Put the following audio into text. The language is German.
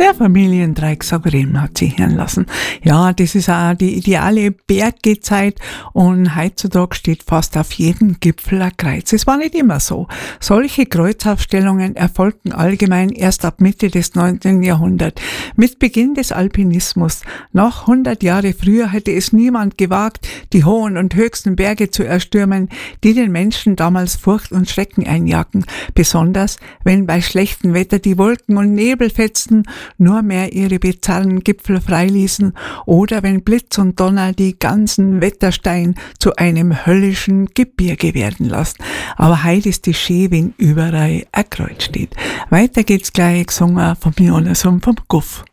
Der Familiendreieck-Sagrem hat sich hören lassen. Ja, das ist auch die ideale Berggehzeit und heutzutage steht fast auf jedem Gipfel ein Kreuz. Es war nicht immer so. Solche Kreuzaufstellungen erfolgten allgemein erst ab Mitte des 19. Jahrhunderts. Mit Beginn des Alpinismus, noch 100 Jahre früher, hätte es niemand gewagt, die hohen und höchsten Berge zu erstürmen, die den Menschen damals Furcht und Schrecken einjagten. Besonders, wenn bei schlechtem Wetter die Wolken und Nebelfetzen nur mehr ihre bizarren Gipfel freiließen oder wenn Blitz und Donner die ganzen Wetterstein zu einem höllischen Gebirge werden lassen. Aber heute ist die schön, wenn überall ein Kreuz steht. Weiter geht's gleich, gesungen von mir und vom Guff.